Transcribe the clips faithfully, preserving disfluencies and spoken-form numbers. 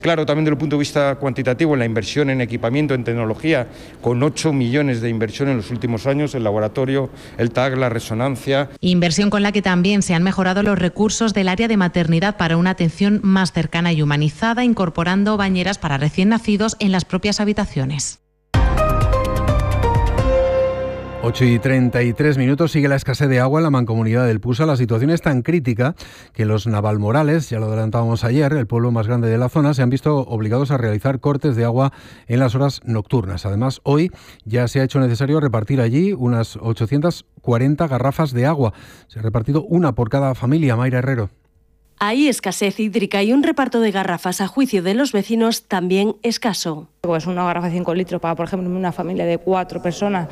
Claro, también desde el punto de vista cuantitativo, en la inversión en equipamiento, en tecnología, con ocho millones de inversión en los últimos años, el laboratorio, el T A C, la resonancia. Inversión con la que también se han mejorado los recursos del área de maternidad para una atención más cercana y humanizada, incorporando bañeras para recién nacidos en las propias habitaciones. ocho y treinta y tres minutos. Sigue la escasez de agua en la Mancomunidad del Pusa. La situación es tan crítica que los Navalmorales, ya lo adelantábamos ayer, el pueblo más grande de la zona, se han visto obligados a realizar cortes de agua en las horas nocturnas. Además, hoy ya se ha hecho necesario repartir allí unas ochocientas cuarenta garrafas de agua. Se ha repartido una por cada familia. Mayra Herrero. Hay escasez hídrica y un reparto de garrafas, a juicio de los vecinos, también escaso. Pues una garrafa de cinco litros para, por ejemplo, una familia de cuatro personas,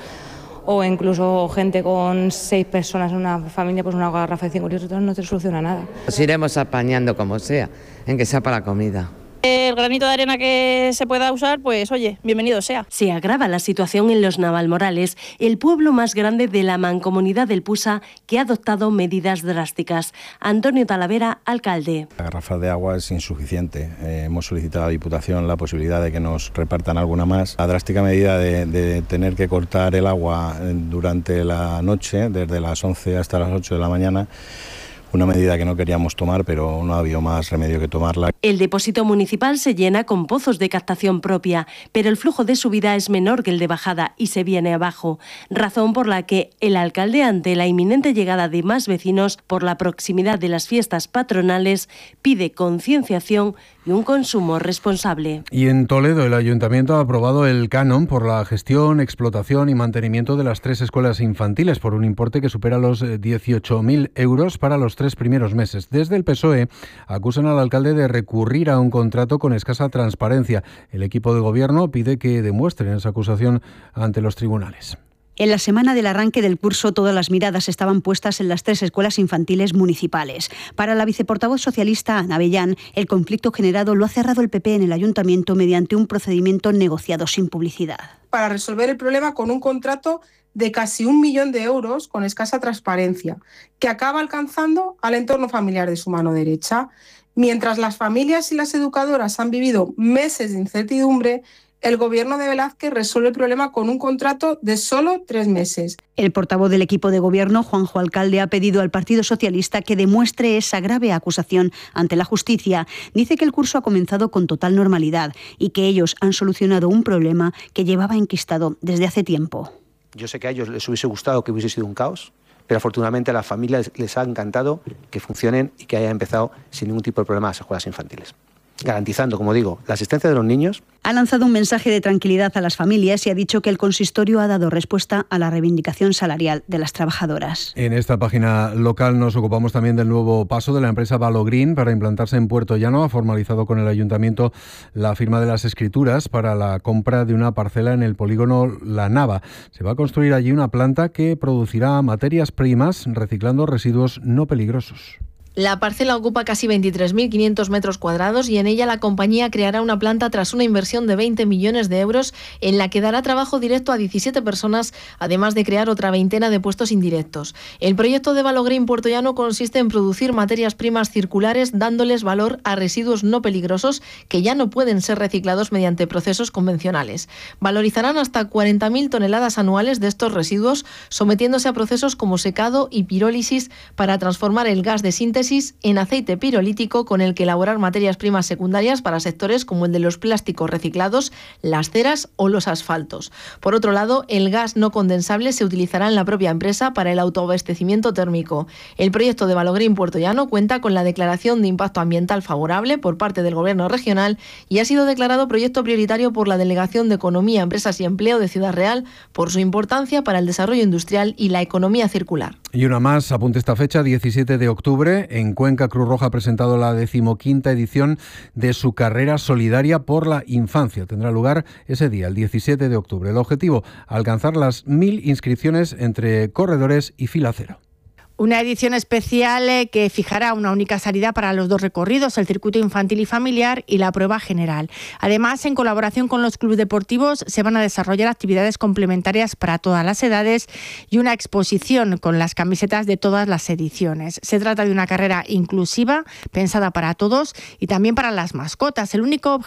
o incluso gente con seis personas en una familia, pues una garrafa de cinco litros no te soluciona nada. Nos iremos apañando como sea, en que sea para la comida. El granito de arena que se pueda usar, pues oye, bienvenido sea. Se agrava la situación en los Navalmorales, el pueblo más grande de la Mancomunidad del Pusa, que ha adoptado medidas drásticas. Antonio Talavera, alcalde. La garrafa de agua es insuficiente. Eh, hemos solicitado a la Diputación la posibilidad de que nos repartan alguna más. La drástica medida de, de tener que cortar el agua durante la noche, desde las once hasta las ocho de la mañana, una medida que no queríamos tomar, pero no ha habido más remedio que tomarla. El depósito municipal se llena con pozos de captación propia, pero el flujo de subida es menor que el de bajada y se viene abajo, razón por la que el alcalde, ante la inminente llegada de más vecinos por la proximidad de las fiestas patronales, pide concienciación y un consumo responsable. Y en Toledo el ayuntamiento ha aprobado el canon por la gestión, explotación y mantenimiento de las tres escuelas infantiles por un importe que supera los dieciocho mil euros para los tres primeros meses. Desde el P S O E acusan al alcalde de recurrir a un contrato con escasa transparencia. El equipo de gobierno pide que demuestren esa acusación ante los tribunales. En la semana del arranque del curso, todas las miradas estaban puestas en las tres escuelas infantiles municipales. Para la viceportavoz socialista Ana Avellán, el conflicto generado lo ha cerrado el P P en el ayuntamiento mediante un procedimiento negociado sin publicidad. Para resolver el problema con un contrato de casi un millón de euros con escasa transparencia, que acaba alcanzando al entorno familiar de su mano derecha. Mientras las familias y las educadoras han vivido meses de incertidumbre, el gobierno de Velázquez resuelve el problema con un contrato de solo tres meses. El portavoz del equipo de gobierno, Juanjo Alcalde, ha pedido al Partido Socialista que demuestre esa grave acusación ante la justicia. Dice que el curso ha comenzado con total normalidad y que ellos han solucionado un problema que llevaba enquistado desde hace tiempo. Yo sé que a ellos les hubiese gustado que hubiese sido un caos, pero afortunadamente a las familias les ha encantado que funcionen y que haya empezado sin ningún tipo de problema las escuelas infantiles, garantizando, como digo, la asistencia de los niños. Ha lanzado un mensaje de tranquilidad a las familias y ha dicho que el consistorio ha dado respuesta a la reivindicación salarial de las trabajadoras. En esta página local nos ocupamos también del nuevo paso de la empresa Valogreen para implantarse en Puerto Llano. Ha formalizado con el ayuntamiento la firma de las escrituras para la compra de una parcela en el polígono La Nava. Se va a construir allí una planta que producirá materias primas reciclando residuos no peligrosos. La parcela ocupa casi veintitrés mil quinientos metros cuadrados y en ella la compañía creará una planta tras una inversión de veinte millones de euros en la que dará trabajo directo a diecisiete personas, además de crear otra veintena de puestos indirectos. El proyecto de Valogreen Puerto Llano consiste en producir materias primas circulares dándoles valor a residuos no peligrosos que ya no pueden ser reciclados mediante procesos convencionales. Valorizarán hasta cuarenta mil toneladas anuales de estos residuos, sometiéndose a procesos como secado y pirólisis para transformar el gas de síntesis en aceite pirolítico con el que elaborar materias primas secundarias para sectores como el de los plásticos reciclados, las ceras o los asfaltos. Por otro lado, el gas no condensable se utilizará en la propia empresa para el autoabastecimiento térmico. El proyecto de Valogreen Puerto Llano cuenta con la declaración de impacto ambiental favorable por parte del Gobierno regional y ha sido declarado proyecto prioritario por la Delegación de Economía, Empresas y Empleo de Ciudad Real por su importancia para el desarrollo industrial y la economía circular. Y una más, apunte esta fecha, diecisiete de octubre. En Cuenca, Cruz Roja ha presentado la decimoquinta edición de su carrera solidaria por la infancia. Tendrá lugar ese día, el diecisiete de octubre. El objetivo, alcanzar las mil inscripciones entre corredores y fila cero. Una edición especial que fijará una única salida para los dos recorridos, el circuito infantil y familiar y la prueba general. Además, en colaboración con los clubes deportivos, se van a desarrollar actividades complementarias para todas las edades y una exposición con las camisetas de todas las ediciones. Se trata de una carrera inclusiva, pensada para todos y también para las mascotas. El único